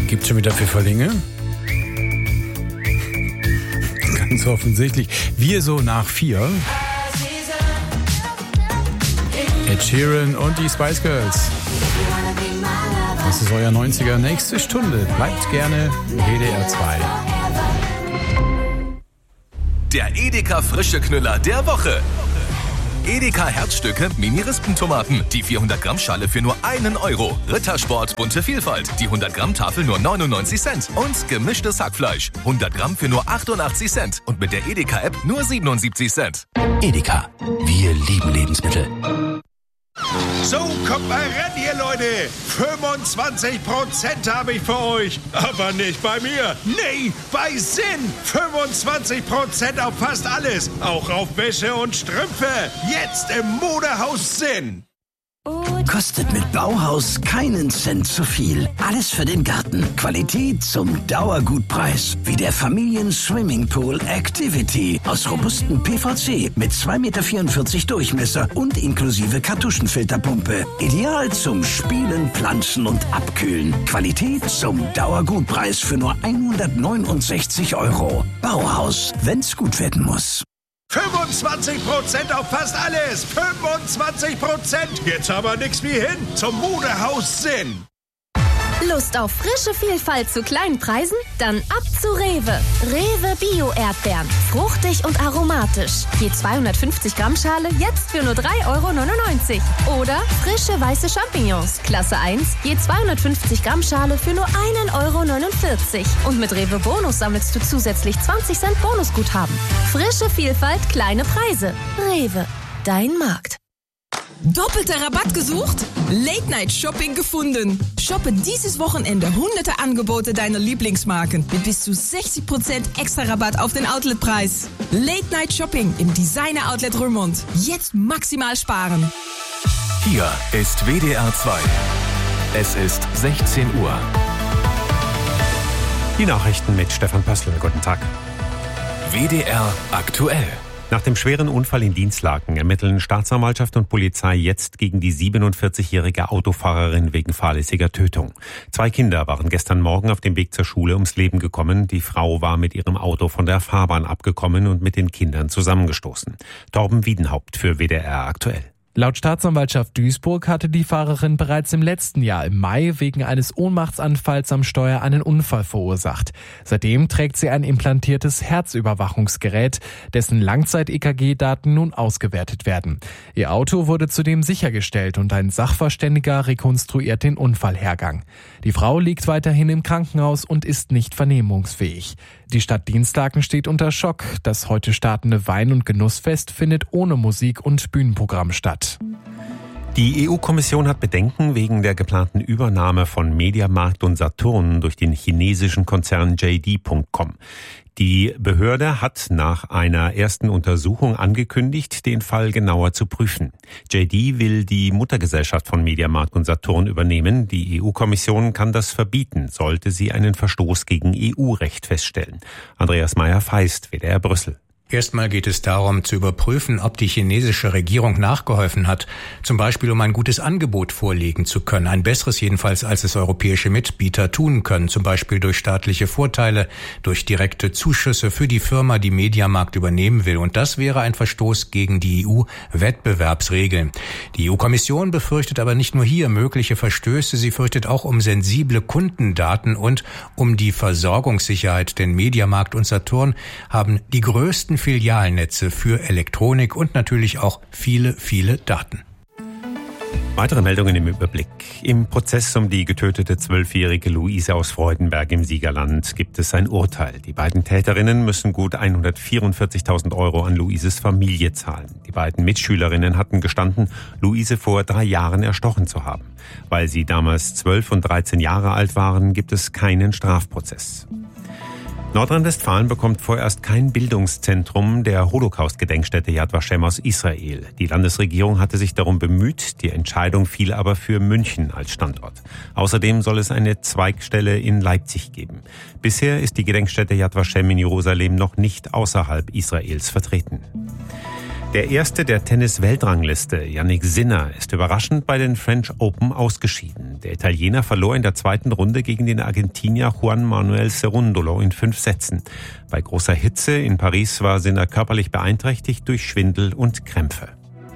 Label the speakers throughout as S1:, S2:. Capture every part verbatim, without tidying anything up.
S1: Gibt's schon wieder Pfifferlinge? Ganz offensichtlich. Wir so nach vier. Ed Sheeran und die Spice Girls. Das ist euer neunziger. Nächste Stunde. Bleibt gerne W D R zwei.
S2: Der Edeka frische Knüller der Woche. Edeka Herzstücke Mini-Rispentomaten. Die vierhundert Gramm Schale für nur einen Euro. Rittersport bunte Vielfalt. Die hundert Gramm Tafel nur neunundneunzig Cent. Und gemischtes Hackfleisch. hundert Gramm für nur achtundachtzig Cent. Und mit der Edeka-App nur siebenundsiebzig Cent.
S3: Edeka. Wir lieben Lebensmittel.
S4: So, kommt mal ran hier, Leute. fünfundzwanzig Prozent habe ich für euch. Aber nicht bei mir. Nee, bei Sinn. fünfundzwanzig Prozent auf fast alles. Auch auf Wäsche und Strümpfe. Jetzt im Modehaus Sinn.
S3: Kostet mit Bauhaus keinen Cent zu viel. Alles für den Garten. Qualität zum Dauergutpreis. Wie der Familien-Swimmingpool Activity aus robustem P V C mit zwei Komma vierundvierzig Meter Durchmesser und inklusive Kartuschenfilterpumpe. Ideal zum Spielen, Planschen und Abkühlen. Qualität zum Dauergutpreis für nur hundertneunundsechzig Euro. Bauhaus, wenn's gut werden muss.
S4: fünfundzwanzig Prozent auf fast alles. fünfundzwanzig Prozent. Jetzt aber nix wie hin zum Modehaus Sinn.
S5: Lust auf frische Vielfalt zu kleinen Preisen? Dann ab zu Rewe. Rewe Bio-Erdbeeren. Fruchtig und aromatisch. Je zweihundertfünfzig Gramm Schale jetzt für nur drei Euro neunundneunzig. Oder frische weiße Champignons. Klasse eins. Je zweihundertfünfzig Gramm Schale für nur ein Euro neunundvierzig. Und mit Rewe Bonus sammelst du zusätzlich zwanzig Cent Bonusguthaben. Frische Vielfalt, kleine Preise. Rewe. Dein Markt.
S6: Doppelter Rabatt gesucht? Late Night Shopping gefunden. Shoppe dieses Wochenende hunderte Angebote deiner Lieblingsmarken mit bis zu sechzig Prozent extra Rabatt auf den Outletpreis. Late Night Shopping im Designer Outlet Römond. Jetzt maximal sparen.
S2: Hier ist W D R zwei. Es ist sechzehn Uhr.
S7: Die Nachrichten mit Stefan Pössl. Guten Tag.
S2: W D R aktuell.
S7: Nach dem schweren Unfall in Dinslaken ermitteln Staatsanwaltschaft und Polizei jetzt gegen die siebenundvierzigjährige Autofahrerin wegen fahrlässiger Tötung. Zwei Kinder waren gestern Morgen auf dem Weg zur Schule ums Leben gekommen. Die Frau war mit ihrem Auto von der Fahrbahn abgekommen und mit den Kindern zusammengestoßen. Torben Wiedenhaupt für W D R aktuell.
S8: Laut Staatsanwaltschaft Duisburg hatte die Fahrerin bereits im letzten Jahr im Mai wegen eines Ohnmachtsanfalls am Steuer einen Unfall verursacht. Seitdem trägt sie ein implantiertes Herzüberwachungsgerät, dessen Langzeit-E K G-Daten nun ausgewertet werden. Ihr Auto wurde zudem sichergestellt und ein Sachverständiger rekonstruiert den Unfallhergang. Die Frau liegt weiterhin im Krankenhaus und ist nicht vernehmungsfähig. Die Stadt Dinslaken steht unter Schock. Das heute startende Wein- und Genussfest findet ohne Musik und Bühnenprogramm statt.
S7: Die E U-Kommission hat Bedenken wegen der geplanten Übernahme von Mediamarkt und Saturn durch den chinesischen Konzern J D Punkt com. Die Behörde hat nach einer ersten Untersuchung angekündigt, den Fall genauer zu prüfen. J D will die Muttergesellschaft von Mediamarkt und Saturn übernehmen. Die E U-Kommission kann das verbieten, sollte sie einen Verstoß gegen E U-Recht feststellen. Andreas Meyer-Feist, W D R Brüssel.
S9: Erstmal geht es darum, zu überprüfen, ob die chinesische Regierung nachgeholfen hat, zum Beispiel um ein gutes Angebot vorlegen zu können, ein besseres jedenfalls, als es europäische Mitbieter tun können, zum Beispiel durch staatliche Vorteile, durch direkte Zuschüsse für die Firma, die Mediamarkt übernehmen will. Und das wäre ein Verstoß gegen die E U-Wettbewerbsregeln. Die E U-Kommission befürchtet aber nicht nur hier mögliche Verstöße, sie fürchtet auch um sensible Kundendaten und um die Versorgungssicherheit, denn Mediamarkt und Saturn haben die größten Filialnetze für Elektronik und natürlich auch viele, viele Daten.
S7: Weitere Meldungen im Überblick. Im Prozess um die getötete zwölfjährige Luise aus Freudenberg im Siegerland gibt es ein Urteil. Die beiden Täterinnen müssen gut hundertvierundvierzigtausend Euro an Luises Familie zahlen. Die beiden Mitschülerinnen hatten gestanden, Luise vor drei Jahren erstochen zu haben. Weil sie damals zwölf und dreizehn Jahre alt waren, gibt es keinen Strafprozess. Nordrhein-Westfalen bekommt vorerst kein Bildungszentrum der Holocaust-Gedenkstätte Yad Vashem aus Israel. Die Landesregierung hatte sich darum bemüht, die Entscheidung fiel aber für München als Standort. Außerdem soll es eine Zweigstelle in Leipzig geben. Bisher ist die Gedenkstätte Yad Vashem in Jerusalem noch nicht außerhalb Israels vertreten. Der erste der Tennis-Weltrangliste, Jannik Sinner, ist überraschend bei den French Open ausgeschieden. Der Italiener verlor in der zweiten Runde gegen den Argentinier Juan Manuel Cerundolo in fünf Sätzen. Bei großer Hitze in Paris war Sinner körperlich beeinträchtigt durch Schwindel und Krämpfe.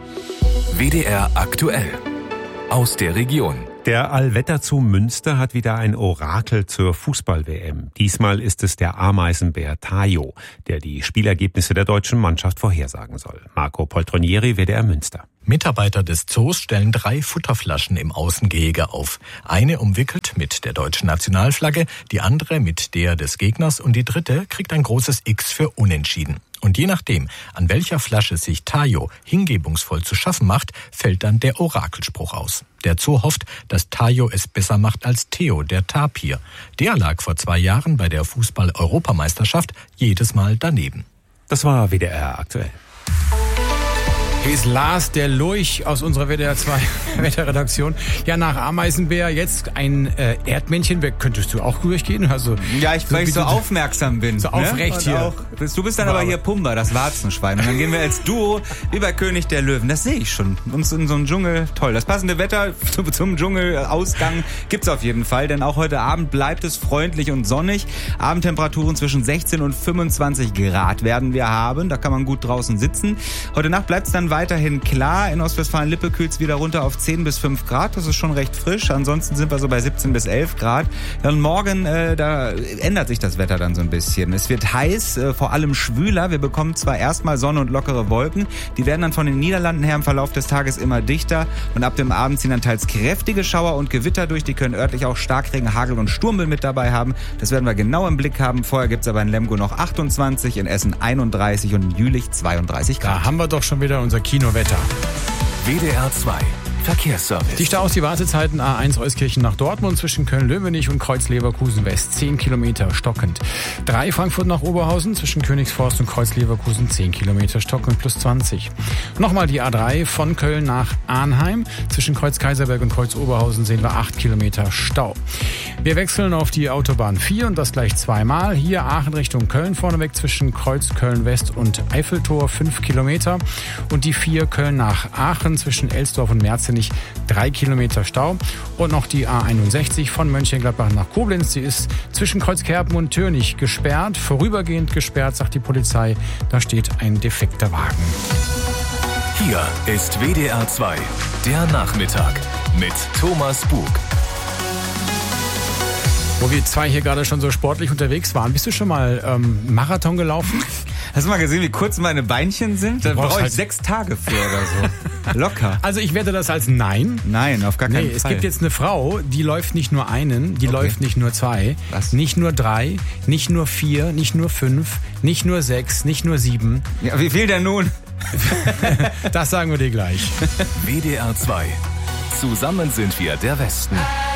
S2: W D R aktuell. Aus der Region.
S7: Der Allwetterzoo Münster hat wieder ein Orakel zur Fußball-W M. Diesmal ist es der Ameisenbär Tajo, der die Spielergebnisse der deutschen Mannschaft vorhersagen soll. Marco Poltronieri, W D R Münster.
S10: Mitarbeiter des Zoos stellen drei Futterflaschen im Außengehege auf. Eine umwickelt mit der deutschen Nationalflagge, die andere mit der des Gegners und die dritte kriegt ein großes X für Unentschieden. Und je nachdem, an welcher Flasche sich Tajo hingebungsvoll zu schaffen macht, fällt dann der Orakelspruch aus. Der Zoo hofft, dass Tajo es besser macht als Theo, der Tapir. Der lag vor zwei Jahren bei der Fußball-Europameisterschaft jedes Mal daneben.
S7: Das war W D R aktuell.
S1: Hier ist Lars, der Lurch aus unserer W D R zwei Wetterredaktion. Ja, nach Ameisenbär jetzt ein äh, Erdmännchen. Wer, könntest du auch durchgehen? Also,
S11: ja, ich, weil ich so aufmerksam bin.
S1: So
S11: ne?
S1: aufrecht hier.
S11: Auch, du bist dann aber hier Pumba, das Warzenschwein. Und dann gehen wir als Duo wie bei König der Löwen. Das sehe ich schon. Uns in so einem Dschungel, toll. Das passende Wetter zum Dschungelausgang gibt's auf jeden Fall. Denn auch heute Abend bleibt es freundlich und sonnig. Abendtemperaturen zwischen sechzehn und fünfundzwanzig Grad werden wir haben. Da kann man gut draußen sitzen. Heute Nacht bleibt es dann weiterhin klar. In Ostwestfalen-Lippe kühlt es wieder runter auf zehn bis fünf Grad. Das ist schon recht frisch. Ansonsten sind wir so bei siebzehn bis elf Grad. Ja, und morgen, äh, da ändert sich das Wetter dann so ein bisschen. Es wird heiß, äh, vor allem schwüler. Wir bekommen zwar erstmal Sonne und lockere Wolken. Die werden dann von den Niederlanden her im Verlauf des Tages immer dichter. Und ab dem Abend ziehen dann teils kräftige Schauer und Gewitter durch. Die können örtlich auch Starkregen, Hagel und Sturmwind mit dabei haben. Das werden wir genau im Blick haben. Vorher gibt es aber in Lemgo noch achtundzwanzig, in Essen einunddreißig und in Jülich zweiunddreißig Grad.
S1: Da haben wir doch schon wieder unser Kinowetter.
S2: W D R zwei Verkehrsservice.
S1: Die Staus, die Wartezeiten A eins Euskirchen nach Dortmund zwischen Köln-Löwenich und Kreuz-Leverkusen West zehn Kilometer stockend. drei Frankfurt nach Oberhausen zwischen Königsforst und Kreuz-Leverkusen zehn Kilometer stockend plus zwanzig. Nochmal die A drei von Köln nach Arnheim. Zwischen Kreuz-Kaiserberg und Kreuz-Oberhausen sehen wir acht Kilometer Stau. Wir wechseln auf die Autobahn vier und das gleich zweimal. Hier Aachen Richtung Köln vorneweg zwischen Kreuz Köln-West und Eiffeltor fünf Kilometer. Und die vier Köln nach Aachen zwischen Elsdorf und Merzenich drei Kilometer Stau. Und noch die A einundsechzig von Mönchengladbach nach Koblenz. Sie ist zwischen Kreuzkerpen und Türnich gesperrt. Vorübergehend gesperrt, sagt die Polizei. Da steht ein defekter Wagen.
S2: Hier ist W D R zwei, der Nachmittag mit Thomas Bug.
S1: Wo wir zwei hier gerade schon so sportlich unterwegs waren, bist du schon mal ähm, Marathon gelaufen?
S11: Hast du mal gesehen, wie kurz meine Beinchen sind? Da brauche ich halt sechs Tage für oder so. Locker.
S1: Also ich werte das als Nein.
S11: Nein, auf gar keinen
S1: nee,
S11: Fall.
S1: Es gibt jetzt eine Frau, die läuft nicht nur einen, die okay. läuft nicht nur zwei,
S11: Was?
S1: nicht nur drei, nicht nur vier, nicht nur fünf, nicht nur sechs, nicht nur sieben.
S11: Ja, wie viel denn nun?
S1: Das sagen wir dir gleich.
S2: W D R zwei. Zusammen sind wir der Westen.